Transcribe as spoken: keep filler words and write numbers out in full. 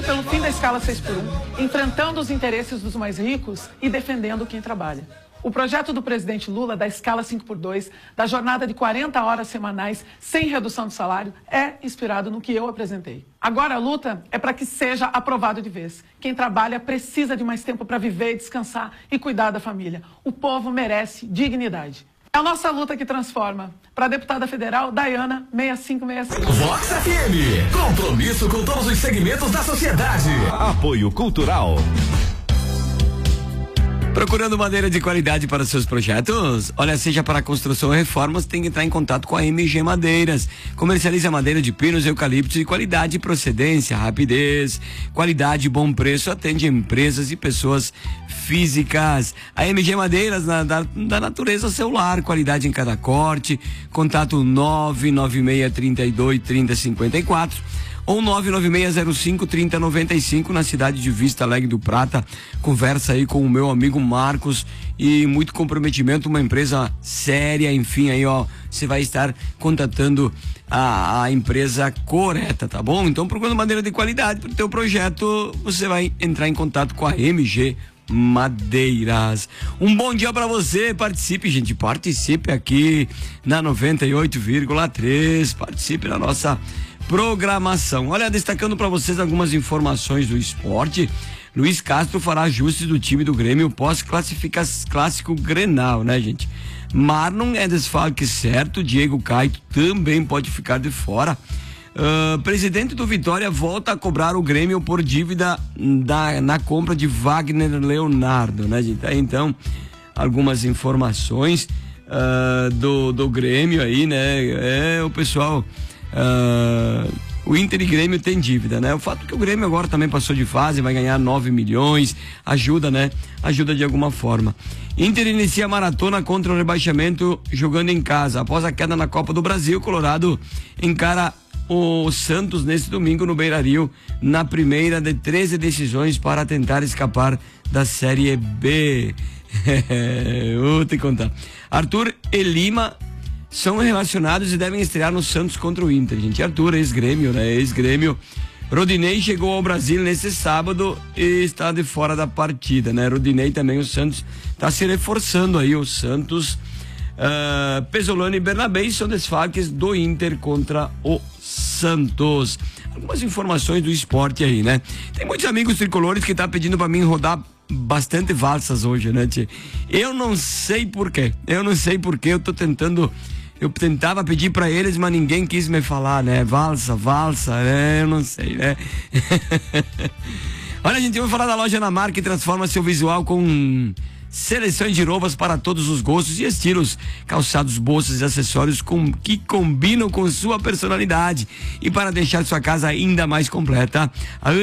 pelo fim da escala seis por um, enfrentando os interesses dos mais ricos e defendendo quem trabalha. O projeto do presidente Lula da escala cinco por dois, da jornada de quarenta horas semanais sem redução de salário, é inspirado no que eu apresentei. Agora a luta é para que seja aprovado de vez. Quem trabalha precisa de mais tempo para viver, descansar e cuidar da família. O povo merece dignidade. É a nossa luta que transforma. Para a deputada federal, Dayana, seis cinco seis seis. Vox F M, compromisso com todos os segmentos da sociedade. Apoio Cultural. Procurando madeira de qualidade para seus projetos? Olha, seja para construção ou reformas, tem que entrar em contato com a M G Madeiras. Comercializa madeira de pinos e eucaliptos de qualidade e procedência, rapidez, qualidade e bom preço. Atende empresas e pessoas físicas. A M G Madeiras na, da, da natureza celular, qualidade em cada corte. Contato nove nove seis, três dois, três zero cinco quatro. Ou nove nove seis zero cinco, três zero nove cinco na cidade de Vista Alegre do Prata. Conversa aí com o meu amigo Marcos e muito comprometimento, uma empresa séria, enfim, aí ó, você vai estar contatando a, a empresa correta, tá bom? Então procurando madeira de qualidade para o teu projeto, você vai entrar em contato com a M G Madeiras. Um bom dia para você, participe, gente, participe aqui na noventa e oito vírgula três, participe na nossa programação. Olha, destacando para vocês algumas informações do esporte. Luiz Castro fará ajustes do time do Grêmio pós-clássico Grenal, né, gente? Marlon é desfalque certo, Diego Caio também pode ficar de fora. Uh, presidente do Vitória volta a cobrar o Grêmio por dívida da, na compra de Wagner Leonardo, né, gente? Aí, então, algumas informações uh, do, do Grêmio aí, né? É, o pessoal... Uh, o Inter e Grêmio tem dívida, né? O fato é que o Grêmio agora também passou de fase, vai ganhar nove milhões, ajuda, né? Ajuda de alguma forma. Inter inicia a maratona contra o rebaixamento jogando em casa. Após a queda na Copa do Brasil, Colorado encara o Santos nesse domingo no Beira-Rio, na primeira de treze decisões para tentar escapar da Série B. Vou te contar. Arthur e Lima são relacionados e devem estrear no Santos contra o Inter, gente. Arthur, ex-Grêmio, né? Ex-Grêmio. Rodinei chegou ao Brasil nesse sábado e está de fora da partida, né? Rodinei também, o Santos está se reforçando aí, o Santos. Uh, Pesolano e Bernabé são desfalques do Inter contra o Santos. Algumas informações do esporte aí, né? Tem muitos amigos tricolores que tá pedindo para mim rodar bastante valsas hoje, né, tchê? Eu não sei porquê, eu não sei porquê, eu tô tentando... Eu tentava pedir pra eles, mas ninguém quis me falar, né? Valsa, valsa, né? Eu não sei, né? Olha, gente, eu vou falar da loja Namarca, que transforma seu visual com seleções de roupas para todos os gostos e estilos. Calçados, bolsas e acessórios com, que combinam com sua personalidade. E para deixar sua casa ainda mais completa, a